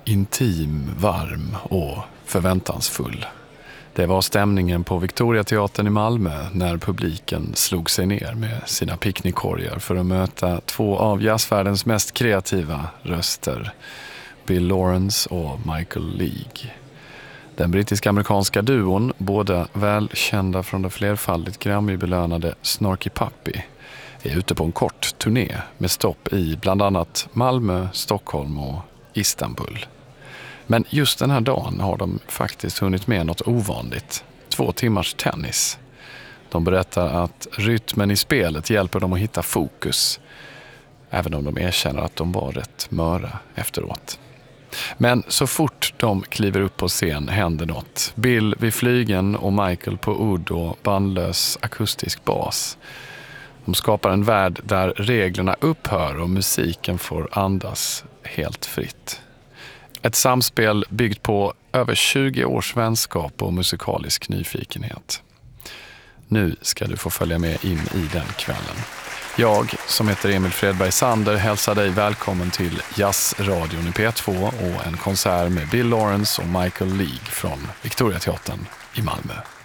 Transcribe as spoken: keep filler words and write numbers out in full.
intim, varm och förväntansfull. Det var stämningen på Victoriateatern i Malmö när publiken slog sig ner med sina picknickkorgar för att möta två av jazzvärldens mest kreativa röster, Bill Lawrence och Michael League. Den brittisk-amerikanska duon, båda välkända från det flerfaldigt Grammy-belönade Snarky Puppy, är ute på en kort turné med stopp i bland annat Malmö, Stockholm och Istanbul. Men just den här dagen har de faktiskt hunnit med något ovanligt. Två timmars tennis. De berättar att rytmen i spelet hjälper dem att hitta fokus, även om de erkänner att de var rätt möra efteråt. Men så fort de kliver upp på scen händer något. Bill vid flygen och Michael på udd och bandlös akustisk bas. De skapar en värld där reglerna upphör och musiken får andas helt fritt. Ett samspel byggt på över tjugo års vänskap och musikalisk nyfikenhet. Nu ska du få följa med in i den kvällen. Jag, som heter Emil Fredberg Sander, hälsar dig välkommen till Jazzradion i P två och en konsert med Bill Lawrence och Michael League från Victoriateatern i Malmö.